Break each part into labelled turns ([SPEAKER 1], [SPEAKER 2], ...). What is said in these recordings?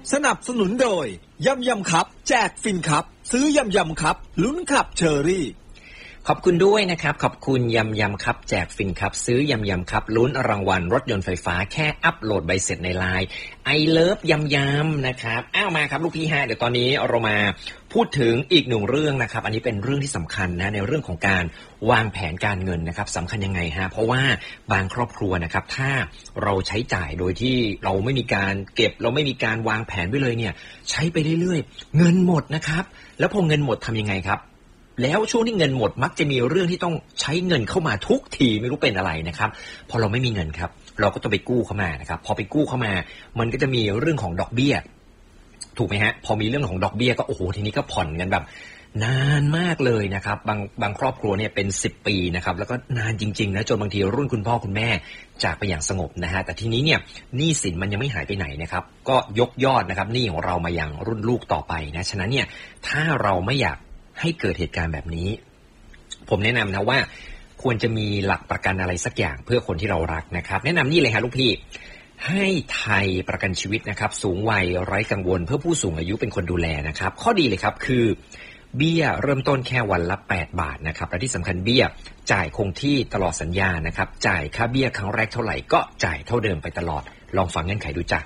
[SPEAKER 1] สนับสนุนโดยยำยำครับแจกฟินครับซื้อยำยำครับลุ้นขับเชอรี่
[SPEAKER 2] ขอบคุณด้วยนะครับขอบคุณยำยำครับแจกฟินครับซื้อยำยำครับลุ้นรางวัลรถยนต์ไฟฟ้าแค่อัปโหลดใบเสร็จในไลน์ไอเลิฟยำยำนะครับมาครับลูกพี่ฮะเดี๋ยวตอนนี้เรามาพูดถึงอีกหนึ่งเรื่องนะครับอันนี้เป็นเรื่องที่สำคัญนะในเรื่องของการวางแผนการเงินนะครับสำคัญยังไงฮะเพราะว่าบางครอบครัวนะครับถ้าเราใช้จ่ายโดยที่เราไม่มีการเก็บเราไม่มีการวางแผนไว้เลยเนี่ยใช้ไปเรื่อยๆเงินหมดนะครับแล้วพอเงินหมดทำยังไงครับแล้วช่วงที่เงินหมดมักจะมีเรื่องที่ต้องใช้เงินเข้ามาทุกทีไม่รู้เป็นอะไรนะครับพอเราไม่มีเงินครับเราก็ต้องไปกู้เข้ามานะครับพอไปกู้เข้ามามันก็จะมีเรื่องของดอกเบี้ยถูกไหมฮะพอมีเรื่องของดอกเบี้ยก็โอ้โหทีนี้ก็ผ่อนกันแบบนานมากเลยนะครับบางครอบครัวเนี่ยเป็น10 ปีนะครับแล้วก็นานจริงๆนะจนบางทีรุ่นคุณพ่อคุณแม่จากไปอย่างสงบนะฮะแต่ทีนี้เนี่ยหนี้สินมันยังไม่หายไปไหนนะครับก็ยกยอดนะครับหนี้ของเรามาอย่างรุ่นลูกต่อไปนะฉะนั้นเนี่ยถ้าเราไม่อยากให้เกิดเหตุการณ์แบบนี้ผมแนะนำนะว่าควรจะมีหลักประกันอะไรสักอย่างเพื่อคนที่เรารักนะครับแนะนำนี่เลยฮะลูกพี่ให้ไทยประกันชีวิตนะครับสูงวัยไร้กังวลเพื่อผู้สูงอายุเป็นคนดูแลนะครับข้อดีเลยครับคือเบี้ยเริ่มต้นแค่วันละ8 บาทนะครับและที่สำคัญเบี้ยจ่ายคงที่ตลอดสัญญานะครับจ่ายค่าเบี้ยครั้งแรกเท่าไหร่ก็จ่ายเท่าเดิมไปตลอดลองฟังเงื่อนไขดูจ้ะ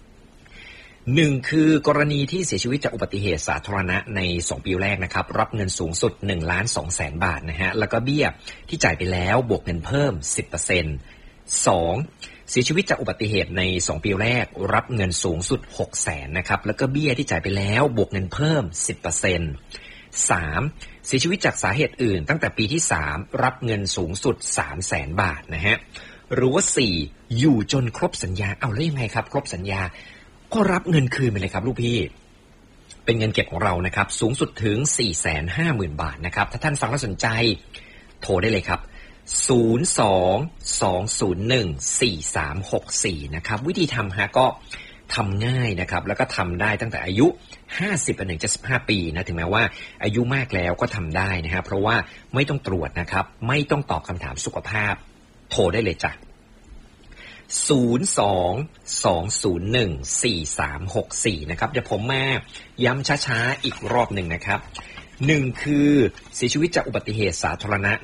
[SPEAKER 2] 1คือกรณีที่เสียชีวิตจากอุบัติเหตุสาธารณะใน2 ปีแรกนะครับรับเงินสูงสุด 1,200,000 บาทนะฮะแล้วก็เบี้ยที่จ่ายไปแล้วบวกเงินเพิ่ม 10% 2เสียชีวิตจากอุบัติเหตุใน2 ปีแรกรับเงินสูงสุด 600,000 นะครับแล้วก็เบี้ยที่จ่ายไปแล้วบวกเงินเพิ่ม 10% 3เสียชีวิตจากสาเหตุอื่นตั้งแต่ปีที่3รับเงินสูงสุด 300,000 บาทนะฮะหรือว่า4อยู่จนครบสัญญาแล้วยังไงครับครบสัญญาก็รับเงินคืนไปเลยครับลูกพี่เป็นเงินเก็บของเรานะครับสูงสุดถึง 450,000 บาทนะครับถ้าท่านฟังแล้วสนใจโทรได้เลยครับ02-201-4364นะครับวิธีทำฮะก็ทำง่ายนะครับแล้วก็ทำได้ตั้งแต่อายุ50 ถึง 75 ปีนะถึงแม้ว่าอายุมากแล้วก็ทำได้นะฮะเพราะว่าไม่ต้องตรวจนะครับไม่ต้องตอบคำถามสุขภาพโทรได้เลยจ้ะ02-201-4364นะครับเดี๋ยวผมมาย้ำช้าๆอีกรอบหนึ่งนะครับ1คือเสียชีวิตจากอุบัติเหตุสาธารณะ